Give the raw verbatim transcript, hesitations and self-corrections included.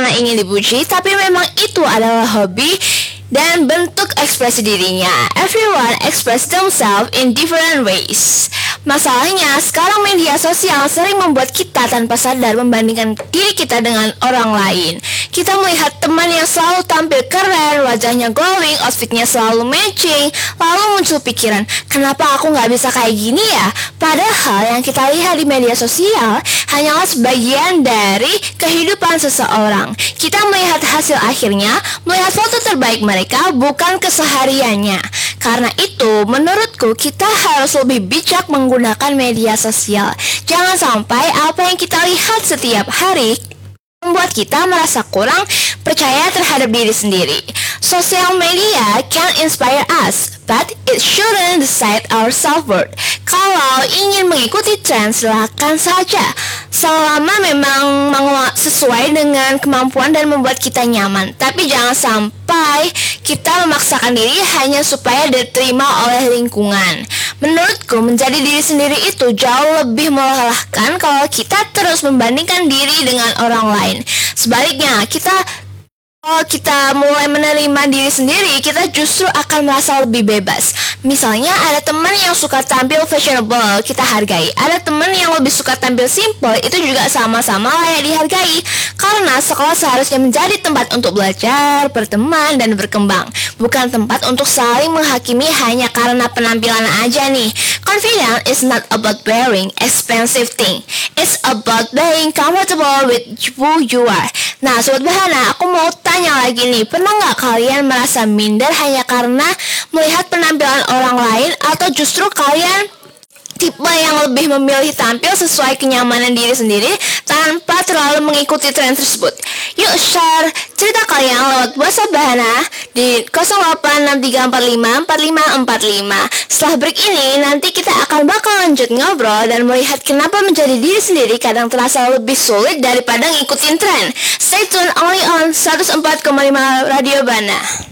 karena ingin dipuji, tapi memang itu adalah hobi dan bentuk ekspresi dirinya. Everyone express themselves in different ways. Masalahnya, sekarang media sosial sering membuat kita tanpa sadar membandingkan diri kita dengan orang lain. Kita melihat teman yang selalu tampil keren, wajahnya glowing, outfitnya selalu matching, lalu muncul pikiran, kenapa aku gak bisa kayak gini ya? Padahal yang kita lihat di media sosial hanyalah sebagian dari kehidupan seseorang. Kita melihat hasil akhirnya, melihat foto terbaik mereka, bukan kesehariannya. Karena itu, menurutku kita harus lebih bijak menggunakan media sosial. Jangan sampai apa yang kita lihat setiap hari membuat kita merasa kurang percaya terhadap diri sendiri. Social media can inspire us, but it shouldn't decide our self-worth. Kalau ingin mengikuti tren, silakan saja, selama memang sesuai dengan kemampuan dan membuat kita nyaman. Tapi jangan sampai kita memaksakan diri hanya supaya diterima oleh lingkungan. Menurutku, menjadi diri sendiri itu jauh lebih melelahkan kalau kita terus membandingkan diri dengan orang lain. Sebaliknya, kita kalau kita mulai menerima diri sendiri, kita justru akan merasa lebih bebas. Misalnya ada teman yang suka tampil fashionable, kita hargai. Ada teman yang lebih suka tampil simple, itu juga sama-sama layak dihargai. Karena sekolah seharusnya menjadi tempat untuk belajar, berteman, dan berkembang, bukan tempat untuk saling menghakimi hanya karena penampilan aja nih. Confidence is not about wearing expensive thing. It's about being comfortable with who you are. Nah, Sobat Bahana, aku mau tanya lagi nih, pernah nggak kalian merasa minder hanya karena melihat penampilan orang lain, atau justru kalian tipe yang lebih memilih tampil sesuai kenyamanan diri sendiri tanpa terlalu mengikuti tren tersebut? Yuk share cerita kalian lewat WhatsApp Bahana di nol delapan enam tiga empat lima empat lima empat lima. Setelah break ini, nanti kita akan bakal lanjut ngobrol dan melihat kenapa menjadi diri sendiri kadang terasa lebih sulit daripada ngikutin tren. Stay tune only on seratus empat koma lima Radio Bahana.